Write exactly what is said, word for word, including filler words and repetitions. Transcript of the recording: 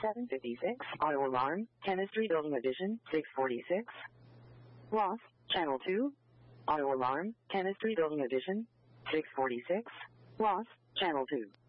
seven fifty-six. Auto alarm. Chemistry Building Edition. six forty-six. Loss. Channel two. Auto alarm. Chemistry Building Edition. six forty-six. Loss. Channel two.